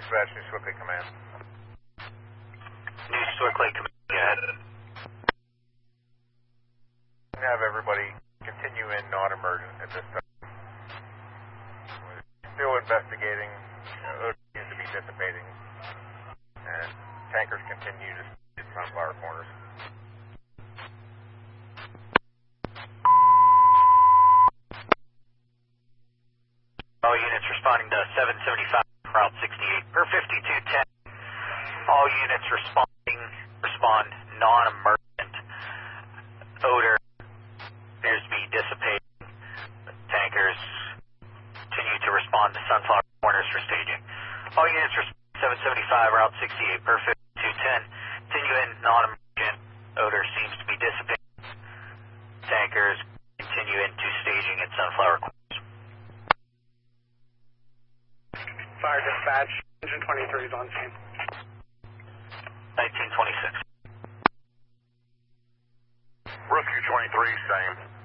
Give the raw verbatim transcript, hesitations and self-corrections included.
Dispatch, New Swift Lake Command. New Swift Lake Command, go ahead. Have everybody continue in non-emergent at this time. We're still investigating. Uh, odor seems to be dissipating. And tankers continue to hit Sunflower Corners. All units responding to seven seventy-five, Route sixty-eight, per fifty-two ten. All units responding, respond non-emergent. Odor appears to be dissipating. Tankers continue to respond to Sunflower Corners for staging. All units responding seven seventy-five, Route sixty-eight, per fifty-two ten. Continue in non-emergent. Odor seems to be dissipating. Tankers continue into staging at Sunflower Corners. Fire dispatch, engine twenty-three is on scene. nineteen twenty-six. Rescue twenty-three, same.